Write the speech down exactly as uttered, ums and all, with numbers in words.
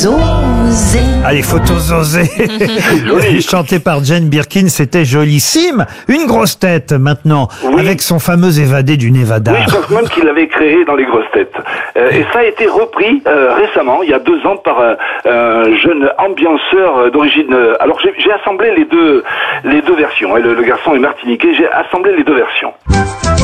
osées. Ah, les photos osées. Chanté par Jane Birkin, c'était jolissime. Une grosse tête maintenant, Oui. avec son fameux évadé du Nevada. Oui, je pense même qu'il l'avait créé dans les grosses têtes. Euh, et ça a été repris euh, récemment, il y a deux ans, par un, un jeune ambianceur euh, d'origine... Euh, alors j'ai, j'ai assemblé les deux, les deux versions. Hein, le, le garçon est martiniquais, j'ai assemblé les deux versions.